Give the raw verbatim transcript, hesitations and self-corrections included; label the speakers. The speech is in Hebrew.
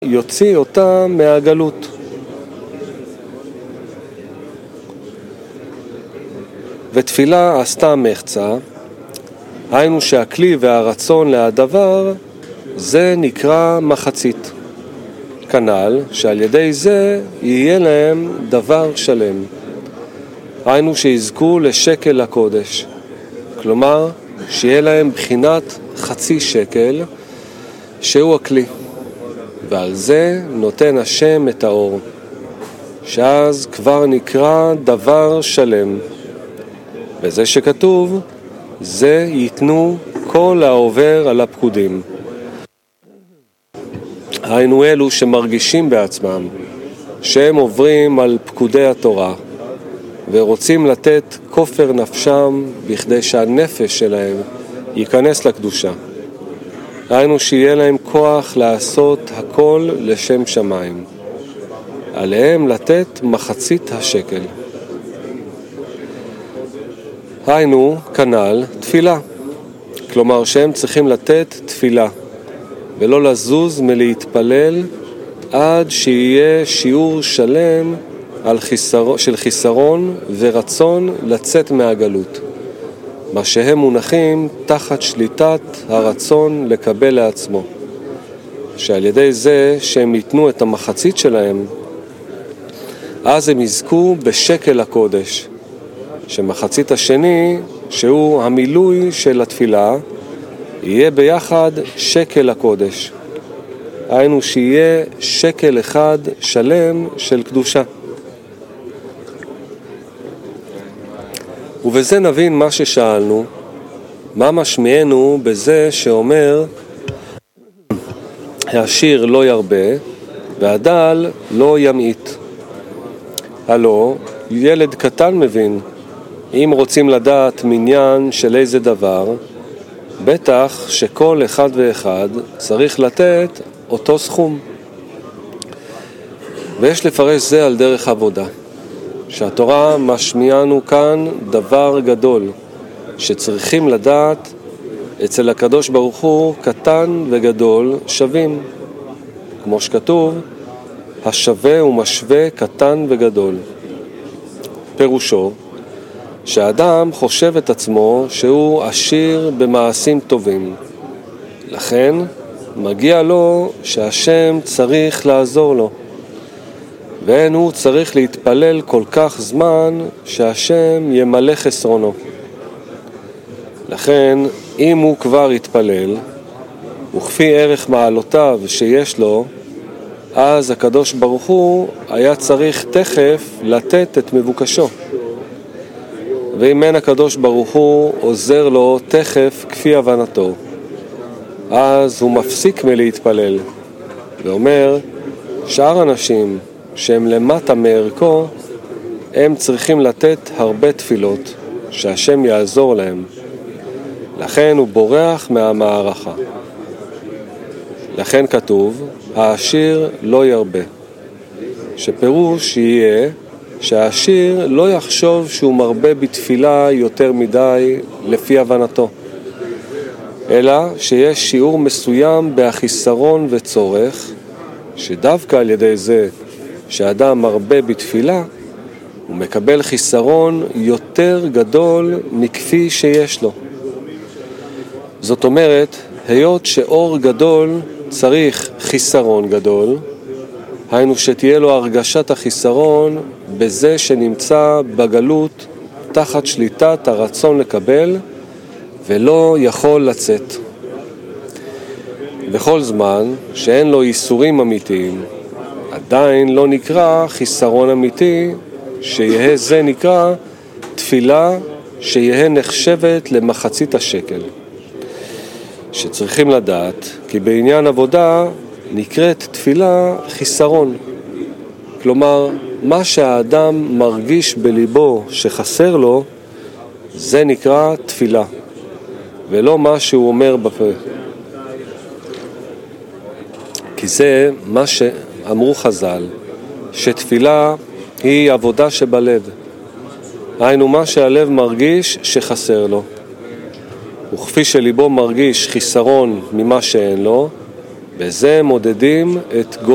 Speaker 1: יוציא אותה מהגלות. ותפילה עשתה מחצה, היינו שהכלי והרצון להדבר, זה נקרא מחצית. כנ"ל שעל ידי זה יהיה להם דבר שלם. היינו שיזכו לשקל הקודש. כלומר, שיהיה להם בחינת חצי שקל, שהוא הכלי. ועל זה נותן השם את האור. שאז כבר נקרא דבר שלם. וזה שכתוב, זה ייתנו כל העובר על הפקודים. היינו אלו שמרגישים בעצמם, שהם עוברים על פקודי התורה, ורוצים לתת כופר נפשם בכדי שהנפש שלהם ייכנס לקדושה. היינו שיהיה להם כוח לעשות הכל לשם שמיים. עליהם לתת מחצית השקל. היינו כנ"ל תפילה. כלומר שהם צריכים לתת תפילה, ולא לזוז מלהתפלל עד שיהיה שיעור שלם על חיסרון, של חיסרון ורצון לצאת מהגלות. מה שהם מונחים תחת שליטת הרצון לקבל לעצמו. שעל ידי זה שהם ייתנו את המחצית שלהם, אז הם יזכו בשקל הקודש. שמחצית השני, שהוא המילוי של התפילה, יהיה ביחד שקל הקודש. היינו שיהיה שקל אחד שלם של קדושה. ובזה נבין מה ששאלנו, מה משמיענו בזה שאומר העשיר לא ירבה והדל לא ימעיט. הלא, ילד קטן מבין, אם רוצים לדעת מניין של איזה דבר, בטח שכל אחד ואחד צריך לתת אותו סכום. ויש לפרש זה על דרך עבודה, שהתורה משמיענו כאן דבר גדול, שצריכים לדעת אצל הקדוש ברוך הוא קטן וגדול שווים. כמו שכתוב, השווה ומשווה קטן וגדול. פירושו, שהאדם חושב את עצמו שהוא עשיר במעשים טובים. לכן מגיע לו שהשם צריך לעזור לו. ואין הוא צריך להתפלל כל כך זמן שהשם ימלא חסרונו. לכן אם הוא כבר יתפלל, וכפי ערך מעלותיו שיש לו, אז הקדוש ברוך הוא היה צריך תכף לתת את מבוקשו. ואם אין הקדוש ברוך הוא עוזר לו תכף כפי הבנתו, אז הוא מפסיק מלהתפלל, ואומר, שאר אנשים שהם למטה מערכו, הם צריכים לתת הרבה תפילות, שהשם יעזור להם. לכן הוא בורח מהמערכה. לכן כתוב, העשיר לא ירבה. שפירוש יהיה שהעשיר לא יחשוב שהוא מרבה בתפילה יותר מדי לפי הבנתו, אלא שיש שיעור מסוים בהחיסרון וצורך, שדווקא על ידי זה שאדם מרבה בתפילה, הוא מקבל חיסרון יותר גדול מכפי שיש לו. זאת אומרת, היות שאור גדול צריך חיסרון גדול, היינו שתהיה לו הרגשת החיסרון בזה שנמצא בגלות תחת שליטת הרצון לקבל ולא יכול לצאת. בכל זמן שאין לו ייסורים אמיתיים, עדיין לא נקרא חיסרון אמיתי, שיהיה זה נקרא תפילה שיהיה נחשבת למחצית השקל. שצריכים לדעת כי בעניין עבודה נקראת תפילה חיסרון. כלומר, מה שהאדם מרגיש בליבו שחסר לו, זה נקרא תפילה, ולא מה שהוא אומר בפה. כי זה מה שאמרו חז"ל, שתפילה היא עבודה שבלב. היינו מה שהלב מרגיש שחסר לו. וכפי שליבו מרגיש חיסרון ממה שאין לו, בזה מודדים את גודל